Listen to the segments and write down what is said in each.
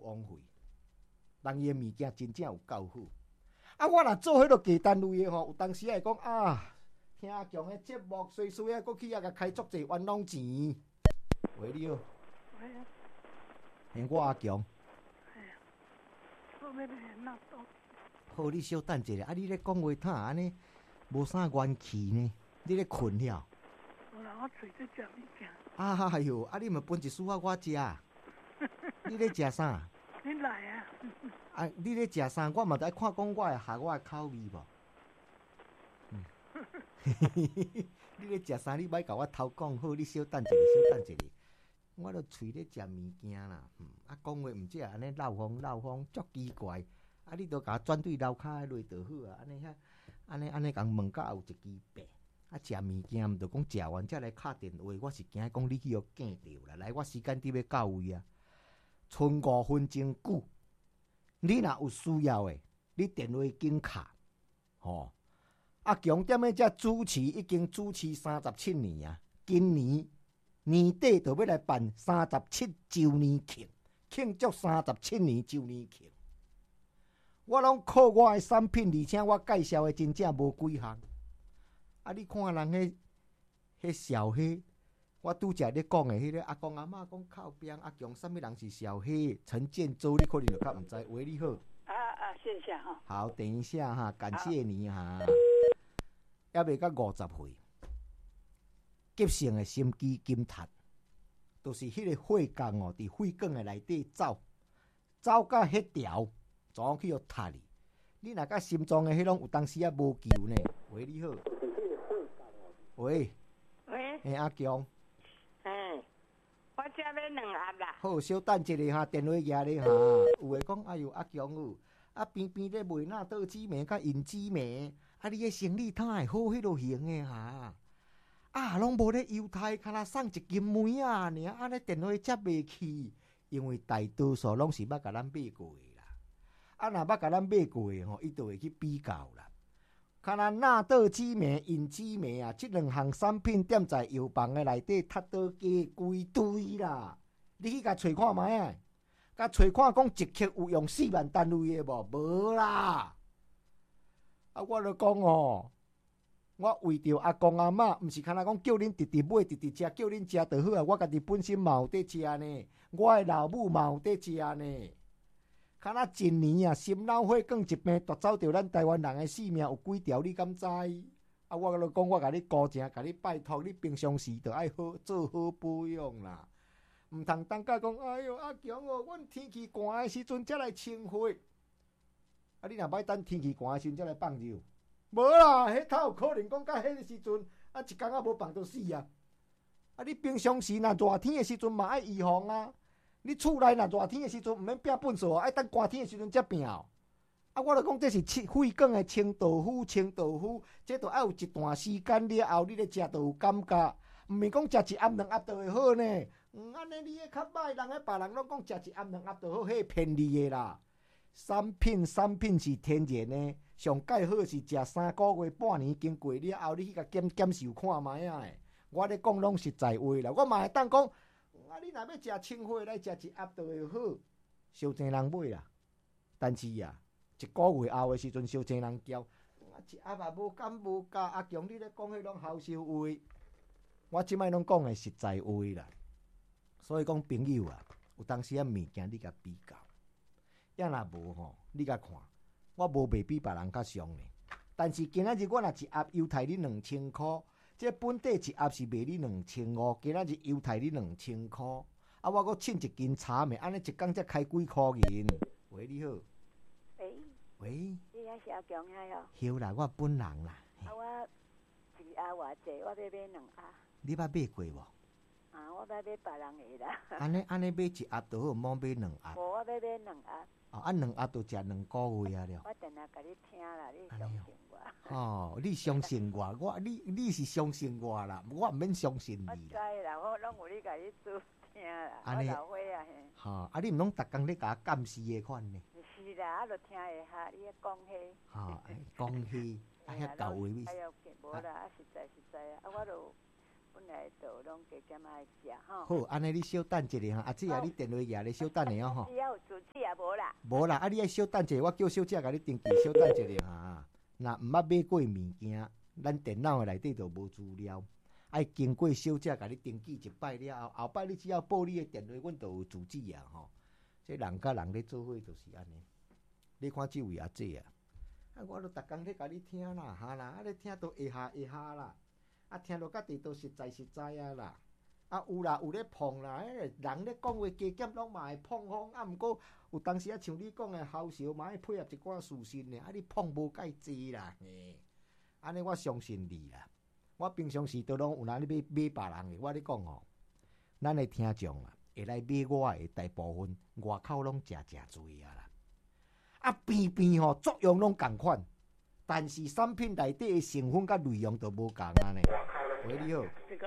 枉费。人伊的物件真正有够好。啊，我若做迄个鸡单位的吼，有当时会讲啊，听强的节目，随时啊，搁去甲开足济冤枉钱。喂，你好。 喂啊。 我阿强。 哎呀，我要来纳豆。 好，你稍等一下。啊，你咧讲话他安尼，无啥元气呢？你咧困了？ 无啦，我嘴在食物件。 哎哟，啊，你咪分一束啊，我食。你咧食啥？ 你来啊！ 啊，你咧食啥？我嘛在看讲我合我口味无。你咧食啥？你莫甲我偷讲好，你稍等一下，稍等一下。我都喙咧食物件啦，啊，讲话毋只安尼漏风，足奇怪。啊，你都甲我转对楼骹迄落就好啊，安尼共问甲有一支白。啊，食物件毋着讲食完才来敲电话，我是惊讲你去互见着啦。来，我时间伫要到位啊，剩5分钟久。你若有需要的，你电话紧敲，吼。阿强踮咧遮主持已经主持37年啊，今年年底就要来办37周年庆，庆祝37年周年庆。我拢靠我的产品，而且我介绍的真正无几项。啊，你看人迄小黑，我拄则咧讲的迄个阿公阿嬷讲靠边阿强，什么人是小黑？陈建州，你可能就较毋知。喂，你好。 谢谢哈。 好，等一下哈，感谢你哈。还未到50岁，急性的心肌紧塌，就是迄个血管哦，伫血管的内底走到迄条，怎去互塌哩？你若甲心脏的迄种有当时也无救呢。喂，你好。喂。阿强。 我这要2盒啦。 好，稍等一下哈，电话举咧哈。有诶讲，哎呦，阿强哦，啊边边咧卖纳豆紫梅甲银紫梅，啊你诶生意太好，迄落型诶哈。啊，拢无咧犹太，敢若送一斤梅啊，尔安尼电话接袂去，因为大多数拢是捌甲咱买过诶啦。啊，若捌甲咱买过诶吼，伊就会去比较啦。敢若纳豆紫梅、银紫梅啊，即2项产品踮在药房诶内底，踢倒价规堆啦。你去甲找看卖啊，甲找看讲一克有用4万单位诶无？无啦。啊，我就讲哦，我为着阿公阿嬷，毋是敢若讲叫恁直直买直直食，叫恁食就好啊。我家己本身嘛有伫食呢，我诶老母嘛有伫食呢。敢若一年啊，心脑血管一病夺走着咱台湾人的性命有几条？你敢知？啊，我就讲，我甲你高正，甲你拜托，你平常时就爱好做好保养啦，毋通当甲讲，哎哟，阿强哦，阮天气寒的时阵才来清血。啊，你若歹等天气寒的时阵才来放尿，无啦，迄头有可能讲到迄个时阵，啊，一工仔无放就死啊！啊，你平常时若热天的时阵嘛爱预防啊。你厝内若热天的时阵，毋免拼粪扫，爱等寒天的时阵才拼哦。啊，我就讲这是血管的清豆腐，这都要有一段时间了后，你咧食就有感觉，毋是讲食1盒2盒就会好呢。安尼你较歹，人别人拢讲食1盒2盒就好，迄骗你的啦。产品是天然的，上介好是食3个月、半年经过了后，你去甲检受看卖啊。我咧讲拢实在话啦，我嘛会当讲。啊！你若要食清血，来食1盒就会好，伤济人买啦。但是啊，一个月后的时阵，伤济人叫啊，1盒也无敢无加。阿强，你咧讲迄种销售话，我即摆拢讲的实在话啦。所以讲朋友啊，有当时啊物件你甲比较，要若无吼，你甲看，我无卖比别人较俗呢。但是今仔日我若1盒犹太你2000块。这本地1盒是卖你2500，今仔日犹太你2000块，啊，我搁称1斤茶糜，安尼一工才开几块银。喂，你好。喂。 你还是阿强遐哟？ 晓啦，我本人啦。 啊，我1盒偌济，我要买2盒。 你捌买过无？ 啊，我要买别人的啦。 安尼买1盒就好，莫买2盒。 无，我要买2盒。 哦，啊2盒就食2个月啊了。 我定定甲你听啦，你相信我。 哦，你相信我，你是相信我啦，我毋免相信你啦。 我知啦，我拢有你甲你做听啦，我老伙啊嘿。 哈，啊你毋拢逐工咧甲我监视的款呢？ 是啦，我著听下哈，你讲迄。 哈，讲迄，啊遐到位。 哎呦，无啦，实在啊，我著本来就拢加减爱食吼。 好，安尼你稍等一下哈，阿姊啊，你电话举咧，稍等下吼。 只要有主持也无啦。 无啦，啊，你爱稍等一下，我叫小姐甲你登记，稍等一下哈。若毋捌买过物件，咱电脑诶内底就无资料，爱经过小姐甲你登记一摆了后，后摆你只要报你诶电话，阮就有主旨啊吼。这人甲人咧做伙就是安尼。你看即位阿姐啊，啊，我都逐工咧甲你听啦，哈啦，啊，咧听都下啦，啊，听落甲地都实在啊啦。啊，有啦，有咧碰啦，人咧讲话加减拢嘛会碰风，啊，毋过有当时啊，像你讲诶，好笑嘛，爱配合一寡事实呢，啊，你碰无介济啦，嘿，安尼我相信你啦。我平常时都拢有哪咧买别人诶，我咧讲吼，咱诶听众啊，会来买我诶大部分外口拢诚多啊啦，啊，边吼作用拢共款，但是产品内底诶成分甲内容都无共安尼。喂，你好。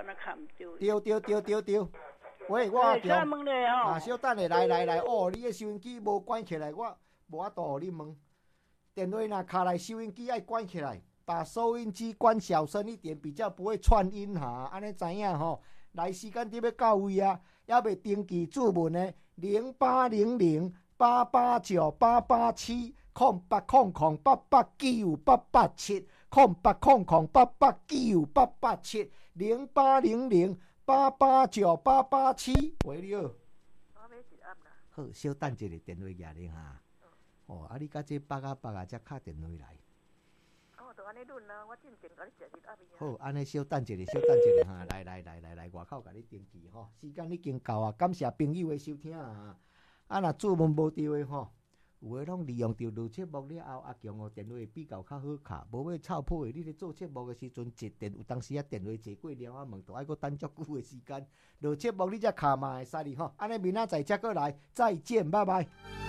对。喂，我叫啊，小等下来哦，你个收音机无关起来，我无法度互你问。电话若卡来，收音机爱关起来，把收音机关小声一点，比较不会串音哈。安尼知影吼？来时间点要到位啊，还未登记注文呢，08008878898878700800889887。喂，你好。我买一盒啦。好，稍等一下，电话举咧哈。哦，啊，你甲这8啊才敲电话来。 我就安尼论啊，我进前甲你食一盒呀。 好，安尼稍等一下哈，来，外口甲你登记吼，时间已经到啊，感谢朋友的收听啊。啊，若注文无对的吼，有诶拢利用着录节目了后，阿强哦电话比较好卡，无要臭破的。你咧做节目的时阵接电，有当时啊电话坐过了啊问，都爱搁等足久的时间。录节目你才卡嘛会使哩吼，安尼明仔载则过来，再见，拜拜。